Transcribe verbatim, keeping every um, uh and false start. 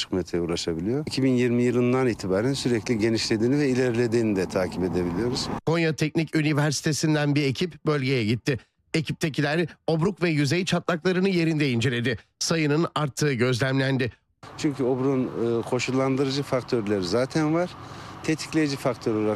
buçuk metreye ulaşabiliyor. iki bin yirmi yılından itibaren sürekli genişlediğini ve ilerlediğini de takip edebiliyoruz. Konya Teknik Üniversitesi'nden bir ekip bölgeye gitti. Ekiptekiler obruk ve yüzey çatlaklarını yerinde inceledi. Sayının arttığı gözlemlendi. Çünkü obrun e, koşullandırıcı faktörleri zaten var. Tetikleyici faktör olarak